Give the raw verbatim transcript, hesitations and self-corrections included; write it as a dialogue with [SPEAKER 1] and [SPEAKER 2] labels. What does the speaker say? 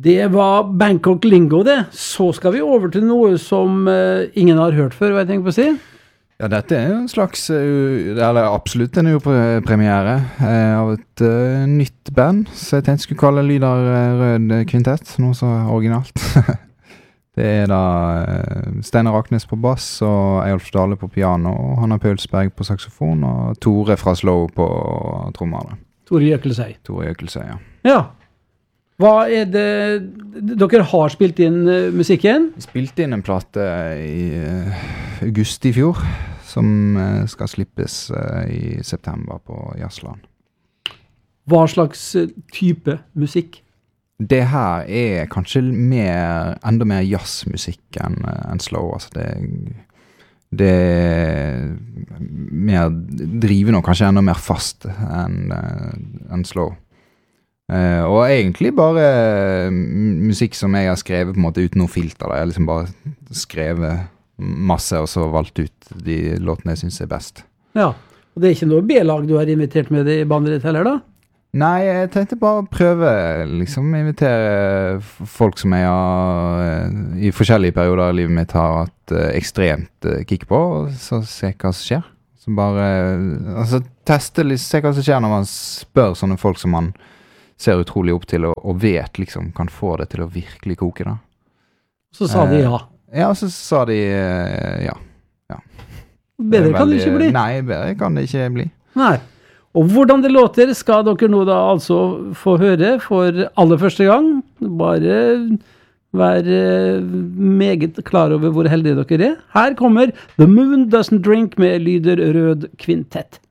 [SPEAKER 1] Det var Bangkok Lingo det. Så skal vi over til noe som uh, ingen har hørt før, hva jeg tenker på å si.
[SPEAKER 2] Ja, dette er jo en slags, uh, eller absolutt en premiere uh, av et uh, nytt band, så jeg tenkte jeg skulle kalle Lyder uh, Rød Kvintett, noe så originalt. Det er da uh, Steinar Raknes på bass, og Eyolf Dale på piano, og Hanna Paulsberg på saxofon, og Tore fra Slow på trommer.
[SPEAKER 1] Tore Jøkelsøy.
[SPEAKER 2] Tore Jøkelsøy, ja.
[SPEAKER 1] Ja. Hva er det, dere har spilt inn uh, musikken?
[SPEAKER 2] Vi spilte inn en plate i uh, august i fjor, som uh, skal slippes uh, i september på Jazzland.
[SPEAKER 1] Hva slags uh, type musikk?
[SPEAKER 2] Det her er kanskje mer, enda mer jazzmusikk enn uh, en slow, altså det, det er mer drivende og kanskje enda mer fast enn uh, en slow. Uh, og egentlig bare uh, musikk som jeg har skrevet på en måte uten noe filter. Da. Jeg har liksom bare skrevet masse og så valgt ut de låtene jeg synes er best. Ja,
[SPEAKER 1] og det er ikke noe B-lag du har invitert med i bandet ditt heller da?
[SPEAKER 2] Nei, jeg tenkte bare prøve liksom invitere folk som jeg har uh, i forskjellige perioder i livet mitt har hatt uh, ekstremt uh, kick på, og så se hva som skjer. Så bare, uh, altså teste litt, se hva som skjer når man spør sånne folk som man ser utrolig opp til og, og vet liksom kan få det til å virkelig koke da.
[SPEAKER 1] Så sa de ja.
[SPEAKER 2] Eh, ja, så sa de eh, ja. ja.
[SPEAKER 1] Bedre kan det ikke bli.
[SPEAKER 2] Nei, bedre kan det ikke bli.
[SPEAKER 1] Nei. Og hvordan det låter skal dere nå da altså få høre for aller første gang. Bare være meget klar over hvor heldige dere er. Her kommer The Moon Doesn't Drink med Lyder Rød Kvintett.